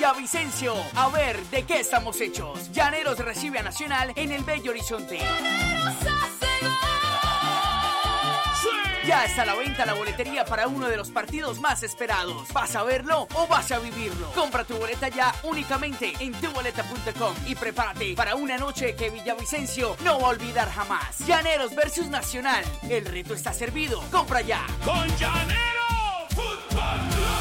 Villavicencio. A ver de qué estamos hechos. Llaneros recibe a Nacional en el Bello Horizonte. Ya está a la venta la boletería para uno de los partidos más esperados. ¿Vas a verlo o vas a vivirlo? Compra tu boleta ya únicamente en tuboleta.com y prepárate para una noche que Villavicencio no va a olvidar jamás. Llaneros versus Nacional. El reto está servido. Compra ya. Con Llanero Fútbol Club.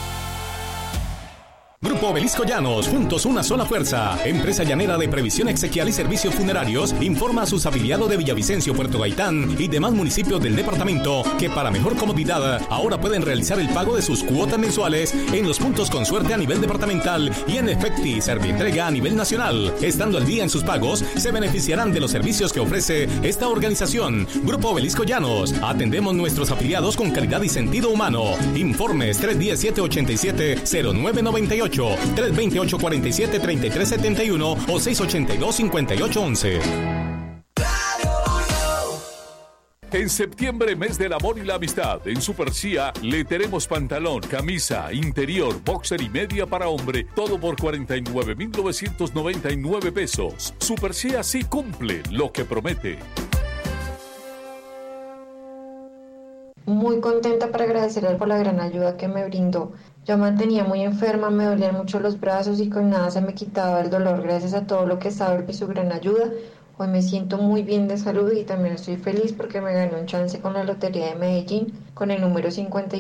Grupo Obelisco Llanos, juntos una sola fuerza. Empresa llanera de previsión exequial y servicios funerarios informa a sus afiliados de Villavicencio, Puerto Gaitán y demás municipios del departamento que para mejor comodidad ahora pueden realizar el pago de sus cuotas mensuales en los puntos con suerte a nivel departamental y en Efecti Servientrega a nivel nacional. Estando al día en sus pagos, se beneficiarán de los servicios que ofrece esta organización. Grupo Obelisco Llanos. Atendemos nuestros afiliados con calidad y sentido humano. Informes 317-87-0998. 328-47-3371 o 682-5811. En septiembre, mes del amor y la amistad, en Super Cia le tenemos pantalón, camisa, interior, boxer y media para hombre, todo por 49,999 pesos. Super Cia sí cumple lo que promete. Muy contenta para agradecerle por la gran ayuda que me brindó. Yo mantenía muy enferma, me dolían mucho los brazos y con nada se me quitaba el dolor. Gracias a todo lo que sabe y su gran ayuda, hoy me siento muy bien de salud y también estoy feliz porque me gané un chance con la Lotería de Medellín con el número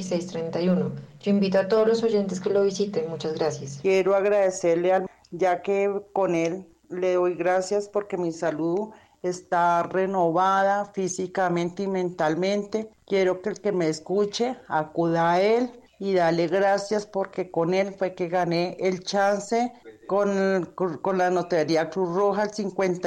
5631. Yo invito a todos los oyentes que lo visiten. Muchas gracias. Quiero agradecerle, ya que con él le doy gracias porque mi salud está renovada físicamente y mentalmente. Quiero que el que me escuche acuda a él y dale gracias porque con él fue que gané el chance con la Notaría Cruz Roja el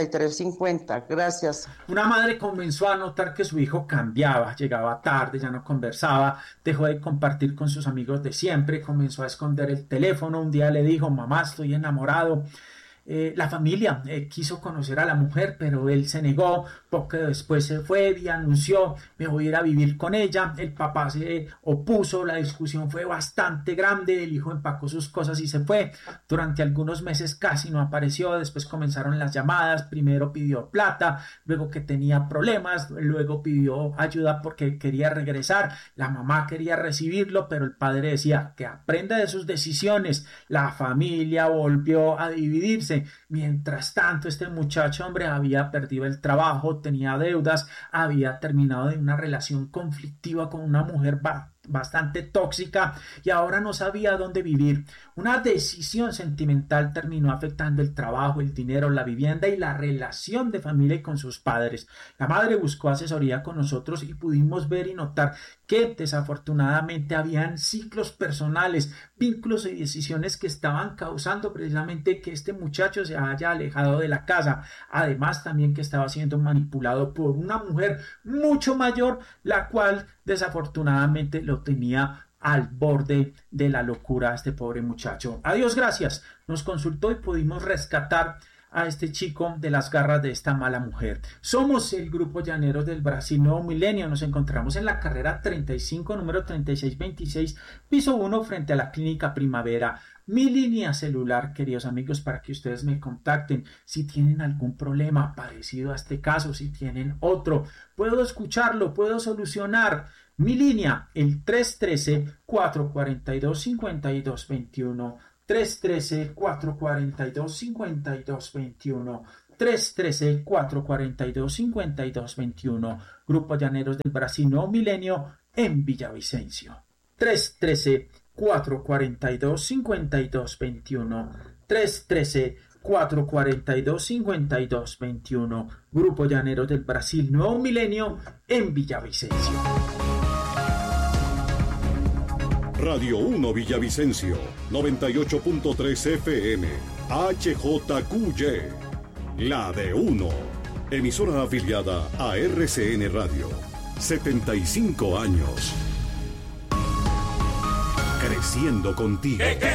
5350. Gracias. Una madre comenzó a notar que su hijo cambiaba, llegaba tarde, ya no conversaba, dejó de compartir con sus amigos de siempre, comenzó a esconder el teléfono. Un día le dijo: mamá, estoy enamorado. La familia quiso conocer a la mujer, pero él se negó, porque después se fue y anunció: me voy a ir a vivir con ella. El papá se opuso, la discusión fue bastante grande, el hijo empacó sus cosas y se fue. Durante algunos meses casi no apareció, después comenzaron las llamadas, primero pidió plata, luego que tenía problemas, luego pidió ayuda porque quería regresar, la mamá quería recibirlo, pero el padre decía que aprenda de sus decisiones. La familia volvió a dividirse. Mientras tanto, este muchacho, hombre, había perdido el trabajo, tenía deudas, había terminado de una relación conflictiva con una mujer bastante tóxica y ahora no sabía dónde vivir. Una decisión sentimental terminó afectando el trabajo, el dinero, la vivienda y la relación de familia con sus padres. La madre buscó asesoría con nosotros y pudimos ver y notar que desafortunadamente habían ciclos personales, vínculos y decisiones que estaban causando precisamente que este muchacho se haya alejado de la casa. Además, también que estaba siendo manipulado por una mujer mucho mayor, la cual desafortunadamente lo tenía al borde de la locura a este pobre muchacho. A Dios gracias, nos consultó y pudimos rescatar a este chico de las garras de esta mala mujer. Somos el Grupo Llaneros del Brasil Nuevo Milenio. Nos encontramos en la carrera 35, número 3626, piso 1, frente a la Clínica Primavera. Mi línea celular, queridos amigos, para que ustedes me contacten si tienen algún problema parecido a este caso, si tienen otro. Puedo escucharlo, puedo solucionar. Mi línea, el 313-442-5221. 313-442-5221. 313-442-5221. Grupo Llaneros del Brasil Nuevo Milenio en Villavicencio. 313-442-5221. 313-442-5221. Grupo Llaneros del Brasil Nuevo Milenio en Villavicencio. Radio 1 Villavicencio, 98.3 FM, HJQY, la de 1, emisora afiliada a RCN Radio, 75 años, creciendo contigo.